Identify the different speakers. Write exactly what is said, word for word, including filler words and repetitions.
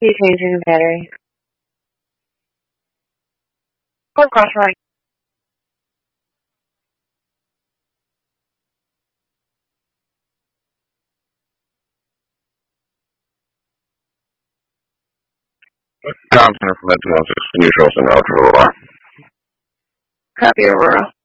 Speaker 1: Be changing the battery. Go across right.
Speaker 2: Thompson from the two one six Neutral and Ultra.
Speaker 1: Copy, Aurora.